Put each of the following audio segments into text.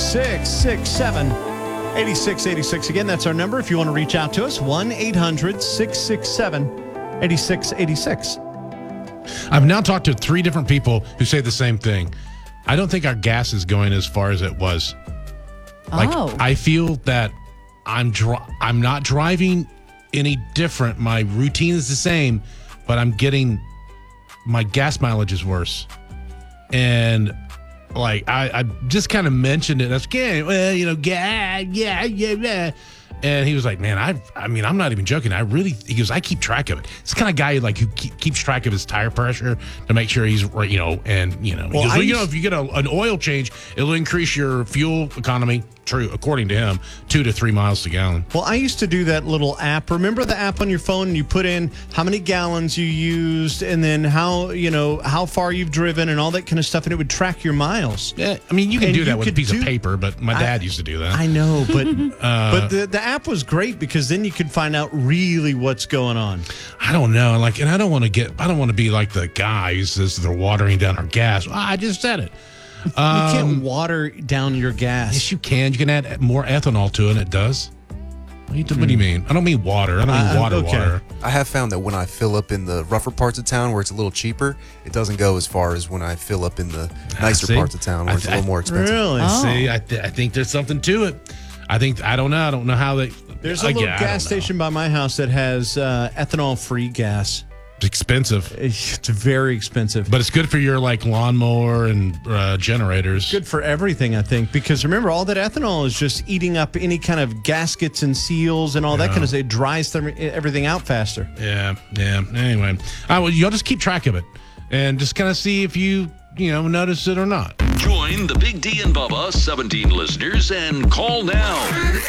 1-800-667-8686. Again, that's our number if you want to reach out to us. 1-800-667-8686. I've now talked to 3 different people who say the same thing. I don't think our gas is going as far as it was. I feel that I'm not driving any different. My routine is the same, but I'm getting my gas mileage is worse. And I just kind of mentioned it. I was yeah. And he was like, man, I'm not even joking. He goes, I keep track of it. It's the kind of guy who keeps track of his tire pressure to make sure he's right, he goes, if you get an oil change, it'll increase your fuel economy, true, according to him, 2 to 3 miles a gallon. Well, I used to do that little app. Remember the app on your phone? You put in how many gallons you used and then how far you've driven and all that kind of stuff, and it would track your miles. Yeah, I mean, you can do that with a piece of paper, but my dad used to do that. I know, but but the app was great because then you could find out really what's going on. I don't know, and I don't want to be like the guy who says they're watering down our gas. I just said it. You can't water down your gas. Yes, you can. You can add more ethanol to it, and it does. What do you mean? I don't mean water. I don't mean water. I have found that when I fill up in the rougher parts of town where it's a little cheaper, it doesn't go as far as when I fill up in the nicer parts of town where it's a little more expensive. Really? Oh. See, I think there's something to it. I don't know. I don't know how they. There's a little gas station by my house that has ethanol-free gas. It's expensive. It's very expensive. But it's good for your lawnmower and generators. It's good for everything, I think, because remember, all that ethanol is just eating up any kind of gaskets and seals and all that kind of stuff. It dries everything out faster. Yeah. Anyway, you'll just keep track of it and just kind of see if you notice it or not. Join the Big D and Bubba 17 listeners and call now.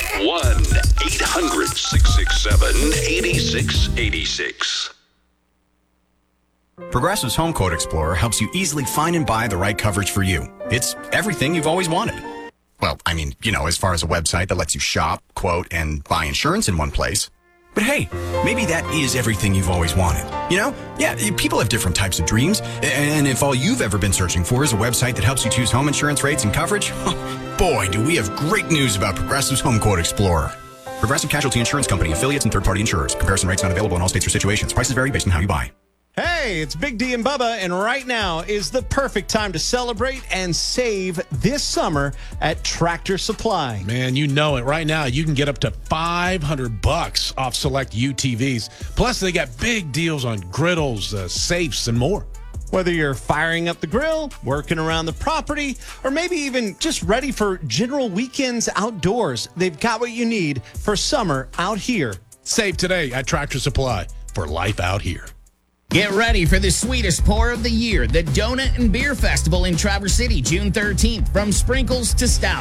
1-800-667-8686. Progressive's Home Quote Explorer helps you easily find and buy the right coverage for you. It's everything you've always wanted. Well, I mean, as far as a website that lets you shop, quote, and buy insurance in one place. But hey, maybe that is everything you've always wanted. Yeah, people have different types of dreams. And if all you've ever been searching for is a website that helps you choose home insurance rates and coverage, boy, do we have great news about Progressive's Home Quote Explorer. Progressive Casualty Insurance Company, affiliates, and third-party insurers. Comparison rates not available in all states or situations. Prices vary based on how you buy. Hey, it's Big D and Bubba, and right now is the perfect time to celebrate and save this summer at Tractor Supply. Man, you know it. Right now, you can get up to $500 off select UTVs. Plus, they got big deals on griddles, safes, and more. Whether you're firing up the grill, working around the property, or maybe even just ready for general weekends outdoors, they've got what you need for summer out here. Save today at Tractor Supply for life out here. Get ready for the sweetest pour of the year, the Donut and Beer Festival in Traverse City, June 13th. From sprinkles to stout,